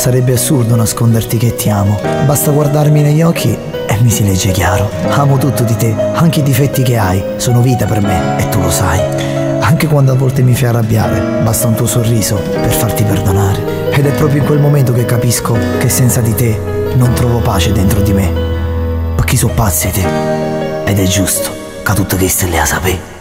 Sarebbe assurdo nasconderti che ti amo. Basta guardarmi negli occhi e mi si legge chiaro. Amo tutto di te, anche i difetti che hai. Sono vita per me e tu lo sai. Anche quando a volte mi fai arrabbiare, basta un tuo sorriso per farti perdonare. Ed è proprio in quel momento che capisco che senza di te non trovo pace dentro di me. Ma chi so pazzi te? Ed è giusto che tutto questo le ha sapere.